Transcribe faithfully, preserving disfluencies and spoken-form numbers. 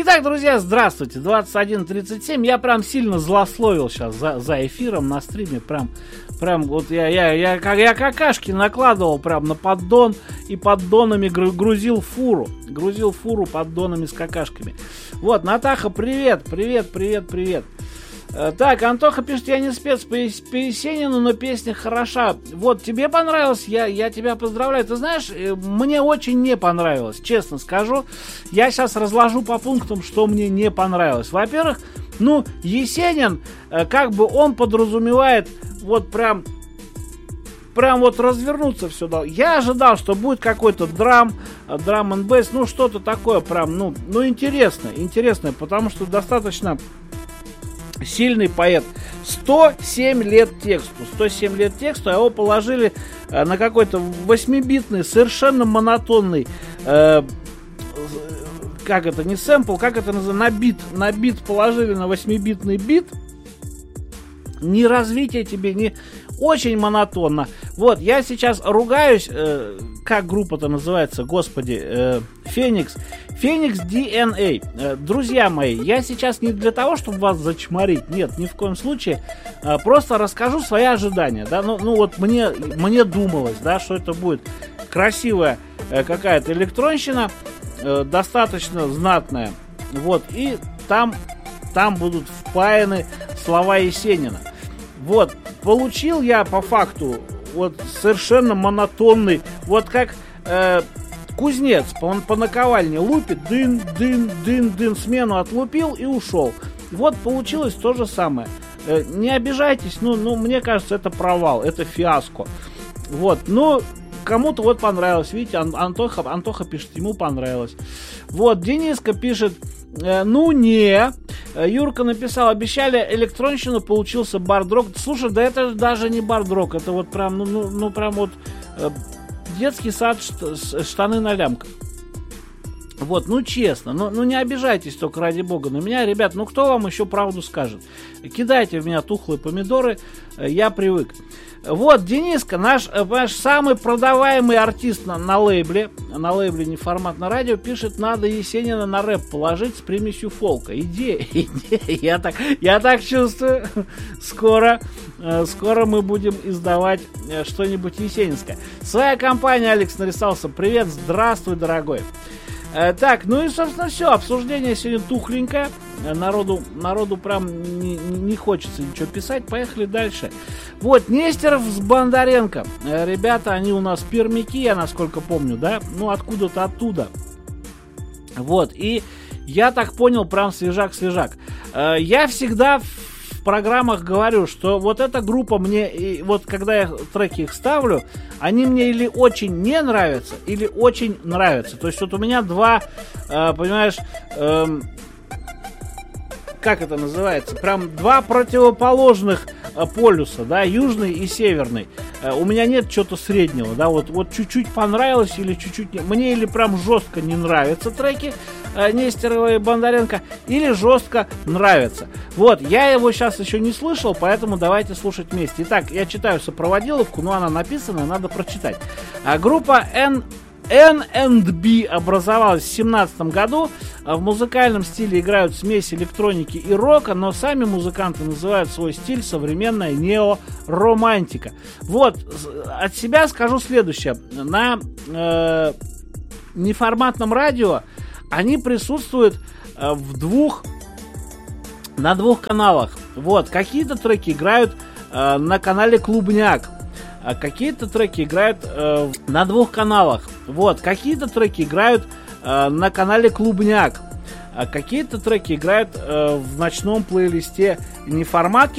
Итак, друзья, здравствуйте, двадцать один тридцать семь. Я прям сильно злословил сейчас за, за эфиром на стриме. Прям, прям вот я, я, я, я, я какашки накладывал прям на поддон и поддонами грузил фуру. Грузил фуру поддонами с какашками. Вот, Натаха, привет, привет, привет, привет. Так, Антоха пишет, я не спец по, по Есенину, но песня хороша. Вот, тебе понравилось, я, я тебя поздравляю. Ты знаешь, мне очень не понравилось, честно скажу. Я сейчас разложу по пунктам, что мне не понравилось. Во-первых, ну, Есенин, как бы он подразумевает вот прям... Прям вот развернуться все дал. Я ожидал, что будет какой-то драм, драм энд бейс, ну что-то такое прям, ну, ну интересное, интересное, потому что достаточно сильный поэт. сто семь лет тексту, сто семь лет тексту, а его положили э, на какой-то восьмибитный, совершенно монотонный, э, как это, не сэмпл, как это называется, на бит, на бит положили на восьмибитный бит. Ни развития тебе, ни... Очень монотонно. Вот, я сейчас ругаюсь, э, как группа-то называется, господи, э, Феникс. Феникс ди эн эй. Э, друзья мои, я сейчас не для того, чтобы вас зачморить, нет, ни в коем случае. Э, просто расскажу свои ожидания, да, ну, ну вот мне, мне думалось, да, что это будет красивая э, какая-то электронщина, э, достаточно знатная, вот, и там, там будут впаяны слова Есенина. Вот, получил я по факту вот совершенно монотонный, вот как э, кузнец, он по наковальне лупит, дын, дын, дын, дын, смену отлупил и ушел. Вот получилось то же самое. Э, не обижайтесь, ну, ну, мне кажется, это провал, это фиаско. Вот, ну, кому-то вот понравилось, видите, Ан- Антоха, Антоха пишет, ему понравилось. Вот, Дениска пишет, э, ну не... Юрка написал, обещали электронщину, получился бард-рок. Слушай, да это даже не бард-рок, это вот прям, ну, ну, ну прям вот э, детский сад, штаны на лямках. Вот, ну честно, ну, ну не обижайтесь только ради бога на меня, ребят, ну кто вам еще правду скажет? Кидайте в меня тухлые помидоры, я привык. Вот, Дениска, наш, наш самый продаваемый артист на, на лейбле, на лейбле Неформатное радио, пишет, надо Есенина на рэп положить с примесью фолка. Идея, идея, я так, я так чувствую, скоро, скоро мы будем издавать что-нибудь есенинское. Своя компания, Алекс нарисовался, привет, здравствуй, дорогой. Так, ну и, собственно, все. Обсуждение сегодня тухленькое. Народу, народу прям не, не хочется ничего писать. Поехали дальше. Вот, Нестеров с Бондаренко. Ребята, они у нас пермяки, я насколько помню, да? Ну, откуда-то оттуда. Вот, и я так понял, прям свежак-свежак. Я всегда в программах говорю, что вот эта группа мне, и вот когда я треки их ставлю, они мне или очень не нравятся, или очень нравятся. То есть вот у меня два, э, понимаешь, э, как это называется, прям два противоположных э, полюса, да, южный и северный. Э, у меня нет чего-то среднего, да, вот, вот чуть-чуть понравилось или чуть-чуть не. Мне или прям жестко не нравятся треки э, Нестерова и Бондаренко, или жестко нравятся. Вот, я его сейчас еще не слышал, поэтому давайте слушать вместе. Итак, я читаю сопроводиловку, но она написана, надо прочитать. А группа N эн энд би образовалась в семнадцатом году. В музыкальном стиле играют смесь электроники и рока, но сами музыканты называют свой стиль современная неоромантика. Вот, от себя скажу следующее. На э, неформатном радио они присутствуют э, в двух, на двух каналах. Вот, какие-то треки играют э, на канале Клубняк. А какие-то треки играют э, на двух каналах. Вот, какие-то треки играют э, на канале Клубняк. А какие-то треки играют э, в ночном плейлисте Неформатки.